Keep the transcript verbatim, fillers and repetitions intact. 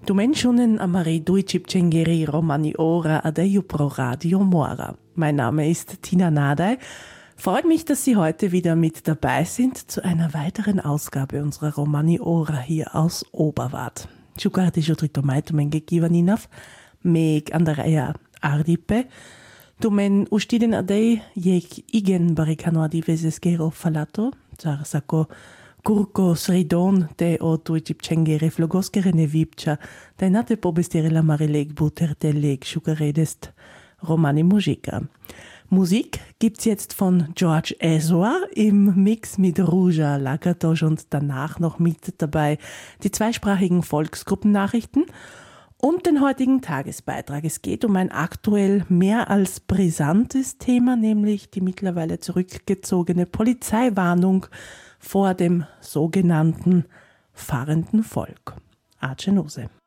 Tu Mentionen amare dui Cipcengeri Romani Ora adeju pro Radio Mora. Mein Name ist Tina Nadei. Freut mich, dass Sie heute wieder mit dabei sind zu einer weiteren Ausgabe unserer Romani Ora hier aus Oberwart. Čukarte jutri majtumen gekivaninav, meg andareja ardipe, tumen ustiden adej jek igen barikano adiveses gero falato, car sako Kurko sridon te o tu Cipcengere flogoskere ne vipcha, te nate pobestere la mareleg buter te leg schukaredest Romani Muzika. Musik gibt's jetzt von George Ezra im Mix mit Ruja Lakatosh und danach noch mit dabei die zweisprachigen Volksgruppennachrichten und den heutigen Tagesbeitrag. Es geht um ein aktuell mehr als brisantes Thema, nämlich die mittlerweile zurückgezogene Polizeiwarnung vor dem sogenannten fahrenden Volk. Acenose.